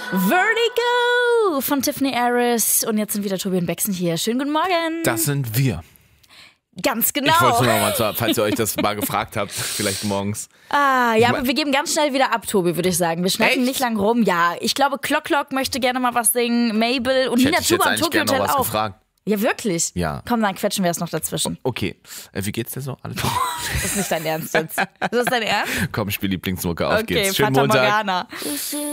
Vertigo von Tiffany Harris. Und jetzt sind wieder Tobi und Bexen hier. Schönen guten Morgen. Das sind wir. Ganz genau. Ich wollte es nur noch mal sagen, falls ihr euch das mal gefragt habt, vielleicht morgens. Aber wir geben ganz schnell wieder ab, Tobi, würde ich sagen. Wir schnacken nicht lang rum. Ja, ich glaube, Clock möchte gerne mal was singen. Mabel und Nina Chuba im Tokyo Hotel auch. Gefragt. Ja, wirklich? Ja. Komm, dann quetschen wir es noch dazwischen. Okay. Wie geht's dir so? Alles gut? Das ist nicht dein Ernst jetzt. Das ist dein Ernst? Komm, spiel Lieblingsmucke, auf Okay, geht's. Schönen Fata Montag. Morgana.